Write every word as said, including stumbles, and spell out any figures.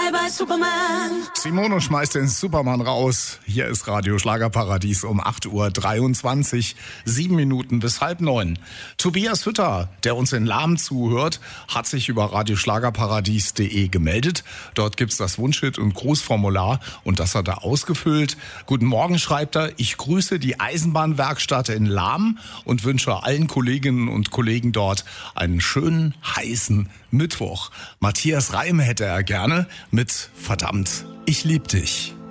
Bye bye Superman. Simone schmeißt den Superman raus. Hier ist Radio Schlagerparadies um acht Uhr dreiundzwanzig, sieben Minuten bis halb neun. Tobias Hütter, der uns in Lahm zuhört, hat sich über radioschlagerparadies punkt de gemeldet. Dort gibt's das Wunschhit- und Grußformular und das hat er ausgefüllt. Guten Morgen, schreibt er. Ich grüße die Eisenbahnwerkstatt in Lahm und wünsche allen Kolleginnen und Kollegen dort einen schönen, heißen Mittwoch. Matthias Reim hätte er gerne mit Verdammt, ich lieb dich.